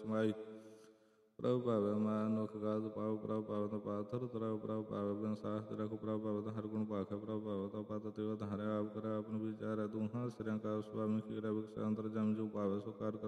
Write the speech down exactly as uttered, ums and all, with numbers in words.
ਸਮਾਈ। ਪ੍ਰਭ ਭਾਵੈ ਮਾਨੁਖ ਗਾਤ ਪਾਉ, ਪ੍ਰਭ ਭਾਵੈ ਪਾਥਰ ਤਰਾਉ, ਪ੍ਰਭ ਭਾਵੈ ਬਿਨ ਸਾਖ ਰਖੁ, ਪ੍ਰਭ ਭਾਵੈ ਹਰ ਗੁਣ ਭਾਖੈ, ਪ੍ਰਭ ਭਾਵੈ ਤਾ ਪਤ ਤਿਵ ਧਾਰੈ। ਆਪ ਕਰੈ ਆਪਨ ਵਿਚਾਰੈ, ਤੂੰ ਹਾਂ ਸਿਰਿਆ ਕਾ ਸੁਆਮੀ, ਖੀਰੈ ਬਿਖ ਅੰਤਰ ਜਮ ਜੋ ਭਾਵੈ ਸੋ ਕਾਰ